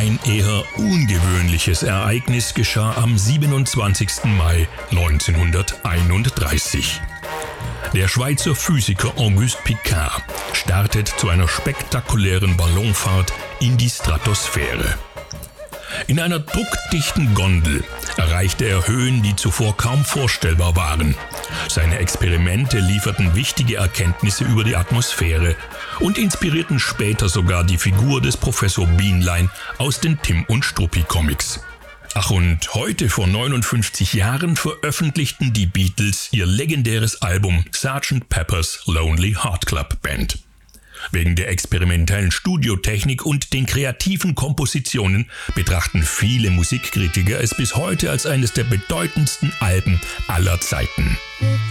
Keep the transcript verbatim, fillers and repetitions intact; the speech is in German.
Ein eher ungewöhnliches Ereignis geschah am siebenundzwanzigsten Mai neunzehnhunderteinunddreißig. Der Schweizer Physiker Auguste Piccard startet zu einer spektakulären Ballonfahrt in die Stratosphäre. In einer druckdichten Gondel erreichte er Höhen, die zuvor kaum vorstellbar waren. Seine Experimente lieferten wichtige Erkenntnisse über die Atmosphäre und inspirierten später sogar die Figur des Professor Bienlein aus den Tim und Struppi Comics. Ach, und heute vor neunundfünfzig Jahren veröffentlichten die Beatles ihr legendäres Album Sergeant Pepper's Lonely Heart Club Band. Wegen der experimentellen Studiotechnik und den kreativen Kompositionen betrachten viele Musikkritiker es bis heute als eines der bedeutendsten Alben aller Zeiten.